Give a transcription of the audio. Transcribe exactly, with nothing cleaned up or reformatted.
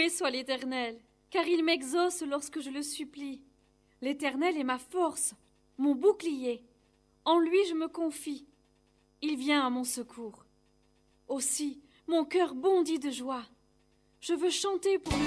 Loué soit l'Éternel, car il m'exauce lorsque je le supplie. L'Éternel est ma force, mon bouclier. En lui je me confie. Il vient à mon secours. Aussi, mon cœur bondit de joie. Je veux chanter pour le